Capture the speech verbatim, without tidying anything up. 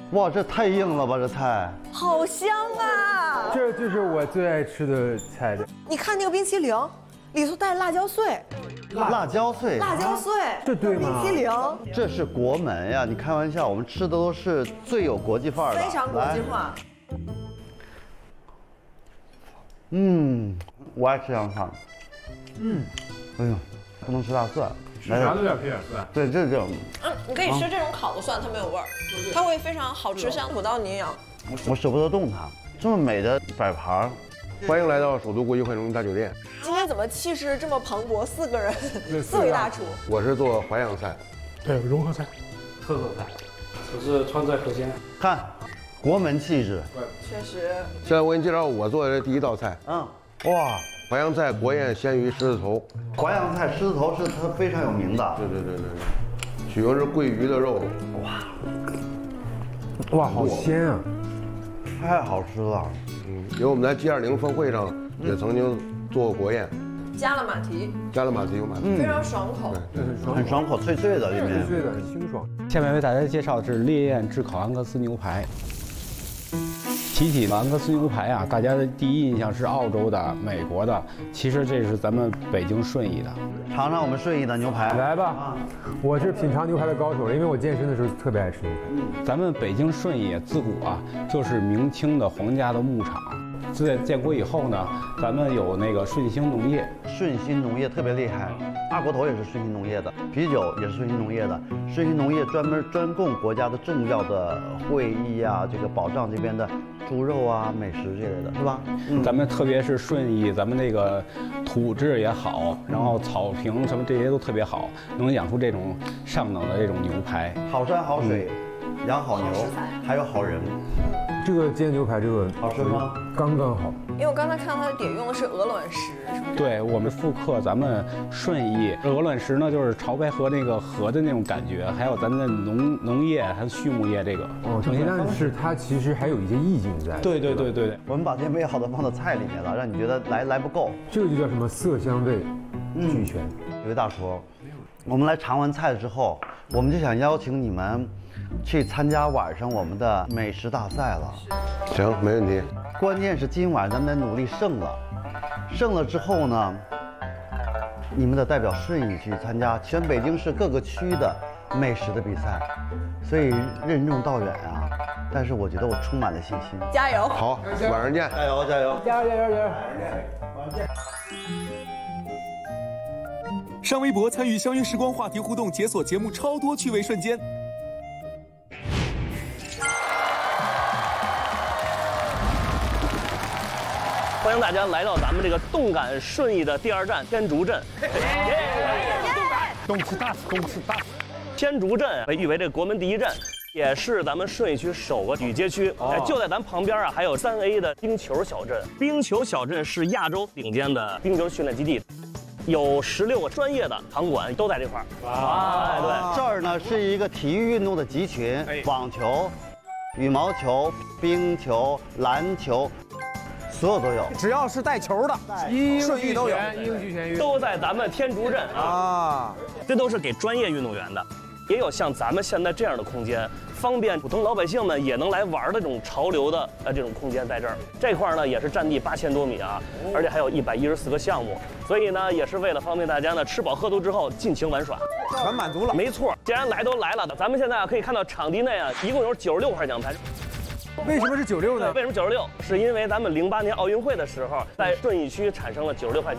哇，这太硬了吧，这菜。 好香啊！ 这就是我最爱吃的菜的。 你看那个冰淇淋，里头带辣椒碎。 辣椒碎， 辣椒碎， 这对吗？ 冰淇淋， 这是国门呀！你开玩笑，我们吃的都是最有国际范儿的， 非常国际化。 嗯，我爱吃洋菜。嗯，哎呦，不能吃大蒜。 啥都要配点蒜。 对，这种。 嗯，你可以吃这种烤的蒜，它没有味儿，它会非常好吃，像土豆泥一样。 我舍不得动它，这么美的摆盘。 欢迎来到首都国际幻城大酒店。 今天怎么气势这么磅礴？四个人，四位大厨。 我是做淮扬菜， 对，融合菜， 特色菜，我是川菜河鲜。 看，国门气质。 确实。 现在我给你介绍我做的第一道菜。 嗯，哇， 淮扬菜国宴鲜鱼狮子头。 淮扬菜狮子头是它非常有名的。 对对对对对，取用是桂鱼的肉。 哇， 哇，好鲜啊！ 太好吃了。 嗯，因为我们在 G 二零峰会上也曾经做过国宴。 加了马蹄， 加了马蹄有马蹄， 非常爽口， 很爽口，脆脆的里面， 脆脆的，很清爽。 下面为大家介绍的是烈焰炙烤安格斯牛排。提起安格斯牛排啊，大家的第一印象是澳洲的、美国的，其实这是咱们北京顺义的。 尝尝我们顺义的牛排， 来吧，我是品尝牛排的高手，因为我健身的时候特别爱吃牛排。 咱们北京顺义自古啊就是明清的皇家的牧场。自在建国以后呢，咱们有那个顺兴农业， 顺兴农业特别厉害，二锅头也是顺兴农业的，啤酒也是顺兴农业的。顺兴农业专门专供国家的重要的会议啊，这个保障这边的猪肉啊、美食之类的，是吧？ 嗯，咱们特别是顺义，咱们那个土质也好，然后草坪什么这些都特别好，能养出这种上等的这种牛排。 好山好水，嗯、养好牛，还有好人。 这个煎牛排这个好吃吗？ 刚刚好。 因为我刚才看它的底用的是鹅卵石，是不是？ 对，我们复刻咱们顺义鹅卵石呢，就是潮白河那个河的那种感觉，还有咱们的农农业还有畜牧业这个。 哦，但是它其实还有一些意境在。 对对对对对， 我们把这些美好的放到菜里面了，让你觉得来来不够。 这个就叫什么色香味俱全。 有位大厨，我们来尝完菜之后，我们就想邀请你们去参加晚上我们的美食大赛了。 行，没问题。 关键是今晚咱们得努力胜了，胜了之后呢，你们得代表顺义去参加全北京市各个区的美食的比赛，所以任重道远啊。但是我觉得我充满了信心， 加油！ 好，晚上见！ 加油加油加油加油加油！ 晚上见！ 上微博参与相约时光话题互动，解锁节目超多趣味瞬间。 欢迎大家来到咱们这个动感顺义的第二站天竺镇。 动次大次，动次大次。 天竺镇被誉为这个国门第一镇，也是咱们顺义区首个女街区。哎，就在咱旁边啊，还有三 A 的冰球小镇。冰球小镇是亚洲顶尖的冰球训练基地。有十六个专业的场馆都在这块儿。哇，哎，对， 这儿呢是一个体育运动的集群，网球、羽毛球、冰球、篮球。所有都有， 只要是带球的，顺义都有， 一应俱全， 都在咱们天竺镇啊。这都是给专业运动员的，也有像咱们现在这样的空间，方便普通老百姓们也能来玩的这种潮流的呃这种空间在这儿。这块呢也是占地八千多米啊，而且还有一百一十四个项目，所以呢也是为了方便大家呢吃饱喝足之后尽情玩耍， 全满足了。 没错，既然来都来了，咱们现在啊可以看到场地内啊一共有九十六块奖牌。 为什么是九六呢？ 为什么九十六？是因为咱们零八年奥运会的时候，在顺义区产生了九十六块